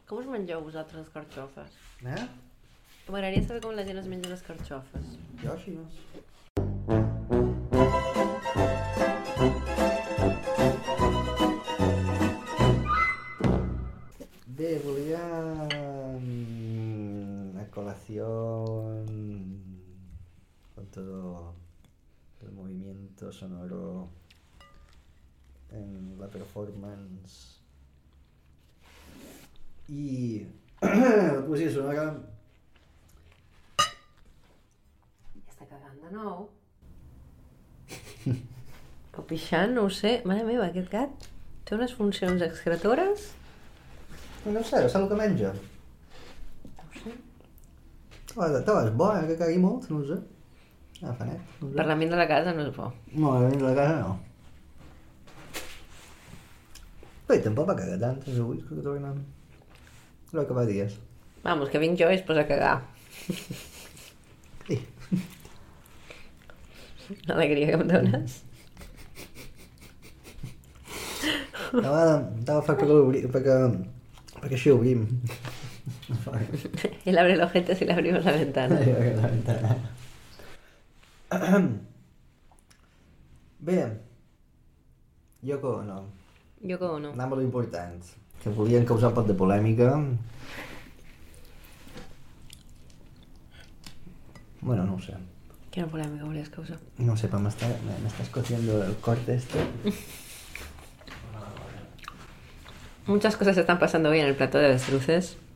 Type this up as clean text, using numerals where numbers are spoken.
Com us mengeu vosaltres les carxofes? M'agradaria saber com la gent es menja les carxofes. Jo així no. Bé, volia a colación con todo el movimiento sonoro en la performance y la poesia sonora. Ja està cagant de nou. O pixant, no ho sé. Mare meva, aquest gat té unes funcions excretores. No sé, és el que menja. No ho sé. Te és bo, que cagui molt, no ho sé. Ah, fa net, no ho sé. Per l'ambient de la casa no és bo. No, a de la casa no. Bé, tampoc va cagar tant, els avui, que tornen. Però que fa dies. Vamos, que vinc jo i es posa a cagar. Sí. L'alegria que em dones. Estava fent perquè així obrim. Él abre el ojete si le abrimos la ventana. Bé, Yoko Ono. Yoko Ono. Anem a l'important, que volien causar un pot de polèmica. Bueno, no ho sé. Quina polèmica volies causar? No sé, pero me estás cociendo el corte este. Muchas cosas están pasando hoy en el plato de avestruces.